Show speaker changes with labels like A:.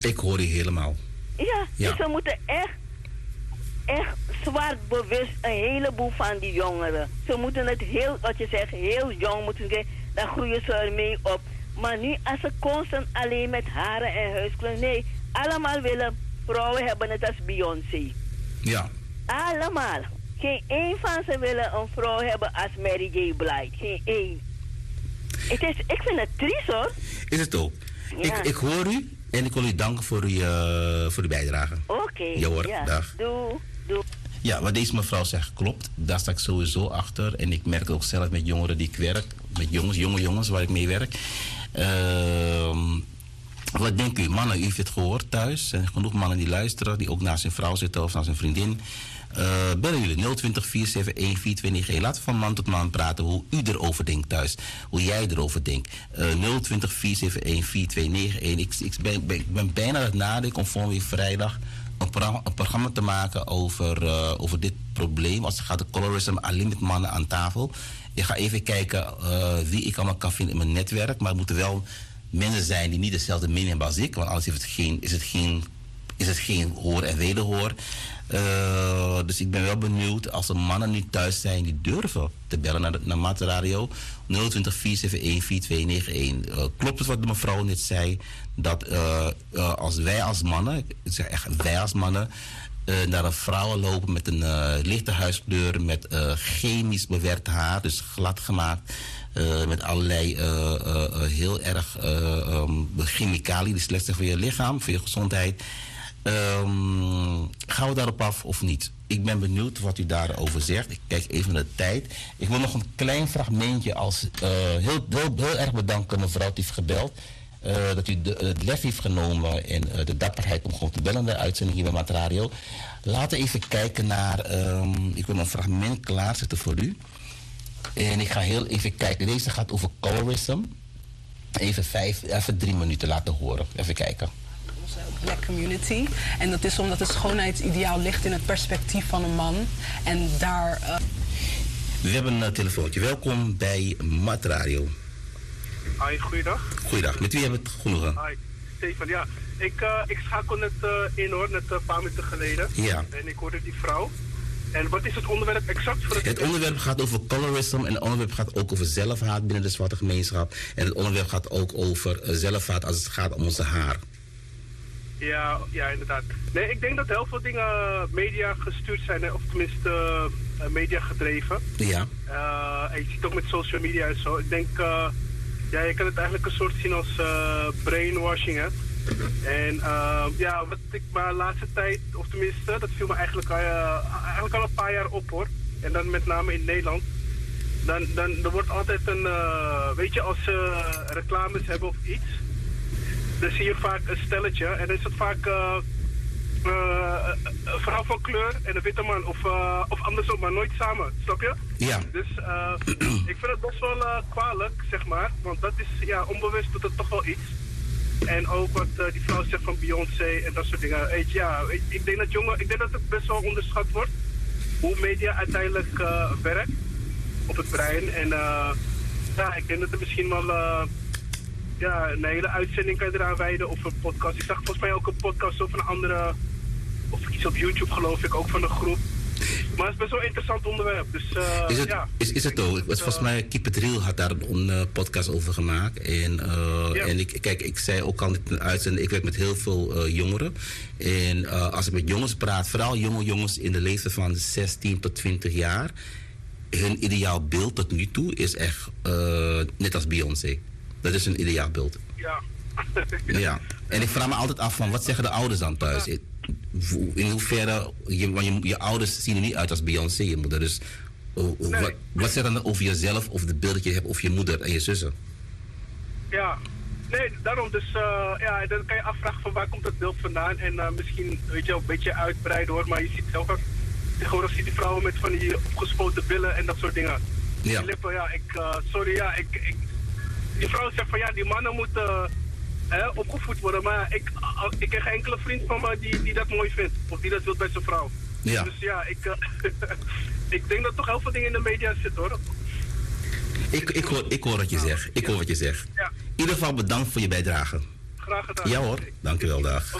A: Ik hoor je helemaal.
B: Ja,
A: Ja.
B: dus we moeten echt zwart bewust een heleboel van die jongeren. Ze moeten het heel, wat je zegt, heel jong moeten zijn. Dan groeien ze ermee op. Maar nu als ze constant alleen met haren en huiskleur. Nee, allemaal willen vrouwen hebben het als Beyoncé.
A: Ja.
B: Allemaal. Geen één van ze willen een vrouw hebben als Mary J. Blige. Geen één. Ik vind het triest hoor.
A: Is het ook?
B: Ja.
A: Ik hoor u en ik wil u danken voor uw bijdrage.
B: Oké.
A: Ja hoor,
B: Ja.
A: dag.
B: Doe.
A: Ja, wat deze mevrouw zegt klopt. Daar sta ik sowieso achter. En ik merk ook zelf met jongeren die ik werk. Met jonge jongens waar ik mee werk. Wat denkt u? Mannen, u heeft het gehoord thuis. Er zijn genoeg mannen die luisteren. Die ook naast zijn vrouw zitten of naast zijn vriendin. Bellen jullie 020 471 4291. Laten we van man tot man praten hoe u erover denkt thuis. Hoe jij erover denkt. 020 471 4291. Ik ben bijna aan het nadenken om volgende week vrijdag een programma te maken over dit probleem. Als het gaat om colorism, alleen met mannen aan tafel. Ik ga even kijken wie ik allemaal kan vinden in mijn netwerk. Maar het moeten wel mensen zijn die niet dezelfde mening hebben als ik. Want anders is het geen hoor en wederhoor. Dus ik ben wel benieuwd als er mannen nu thuis zijn die durven te bellen naar Mate Radio 020 471 4291. Klopt het wat de mevrouw net zei? Dat als wij als mannen, ik zeg echt wij als mannen, naar een vrouw lopen met een lichte huidskleur, met chemisch bewerkt haar, dus glad gemaakt, met allerlei heel erg chemicaliën die slecht zijn voor je lichaam, voor je gezondheid. Gaan we daarop af of niet? Ik ben benieuwd wat u daarover zegt. Ik kijk even naar de tijd. Ik wil nog een klein fragmentje als heel erg bedanken mevrouw die heeft gebeld. Dat u het lef heeft genomen en de dapperheid om gewoon te bellen naar de uitzending hier bij Mate Radio. Laten we even kijken naar... ik wil een fragment klaarzetten voor u. En ik ga heel even kijken. Deze gaat over colorism. Even 3 minuten laten horen. Even kijken.
C: Black community. En dat is omdat het schoonheidsideaal ligt in het perspectief van een man. En daar...
A: We hebben een telefoontje. Welkom bij Mate Radio.
D: Hi, goeiedag.
A: Goeiedag. Met wie hebben we het genoegen?
D: Hi, Stefan. Ja, ik schakel net in hoor, net een paar minuten geleden.
A: Ja.
D: En ik hoorde die vrouw. En wat is het onderwerp exact?
A: Het onderwerp gaat over colorism en het onderwerp gaat ook over zelfhaat binnen de zwarte gemeenschap. En het onderwerp gaat ook over zelfhaat als het gaat om onze haar.
D: Ja, inderdaad. Nee, ik denk dat heel veel dingen media gestuurd zijn, of tenminste media gedreven.
A: Ja.
D: En je ziet ook met social media en zo. Ik denk, je kan het eigenlijk een soort zien als brainwashing, hè. En wat ik maar de laatste tijd, of tenminste, dat viel me eigenlijk al een paar jaar op hoor. En dan met name in Nederland. Dan er wordt altijd een, weet je, als ze reclames hebben of iets, dan zie je vaak een stelletje en dan is het vaak een vrouw van kleur en een witte man of andersom, maar nooit samen, snap je?
A: Ja.
D: Dus ik vind het best wel kwalijk, zeg maar, want dat is, onbewust doet het toch wel iets. En ook wat die vrouw zegt van Beyoncé en dat soort dingen. Weet je, ik denk dat het best wel onderschat wordt hoe media uiteindelijk werkt op het brein. En ik denk dat er misschien wel een hele uitzending kan je eraan wijden of een podcast. Ik zag volgens mij ook een podcast over een andere, of iets op YouTube geloof ik, ook van een groep. Maar het is best wel een interessant onderwerp. Dus,
A: is het ook? Volgens mij Keep It Real had daar een podcast over gemaakt. En ik zei ook al in een uitzending, ik werk met heel veel jongeren. En als ik met jongens praat, vooral jonge jongens in de leeftijd van 16 tot 20 jaar. Hun ideaal beeld tot nu toe is echt net als Beyoncé. Dat is een ideaal beeld.
D: Ja.
A: Ja. En ik vraag me altijd af van, wat zeggen de ouders dan thuis? In hoeverre, je ouders zien er niet uit als Beyoncé, je moeder. Dus wat zegt dan over jezelf of de beeld dat je hebt over je moeder en je zussen?
D: Ja, nee, daarom dus, dan kan je afvragen van waar komt dat beeld vandaan. En misschien, weet je, een beetje uitbreiden hoor, maar je ziet heel vaak, tegenwoordig zie je vrouwen met van die opgespoten billen en dat soort dingen.
A: Ja.
D: Die lippen, die vrouw zegt van die mannen moeten opgevoed worden, maar ik ken geen enkele vriend van me die dat mooi vindt, of die dat wil bij zijn vrouw.
A: Ja.
D: Dus ik denk dat toch heel veel dingen in de media zitten hoor.
A: Ik hoor wat je zegt. Ik hoor wat je zegt.
D: Ja.
A: In ieder geval bedankt voor je bijdrage.
D: Graag gedaan.
A: Ja hoor, dank u wel, dag.